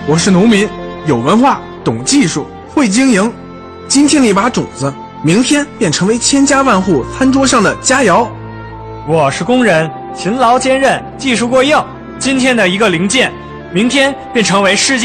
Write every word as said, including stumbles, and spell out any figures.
我是农民，有文化，懂技术，会经营。今天的一把种子，明天便成为千家万户餐桌上的佳肴。 我是工人，勤劳坚韧，技术过硬。今天的一个零件，明天便成为世界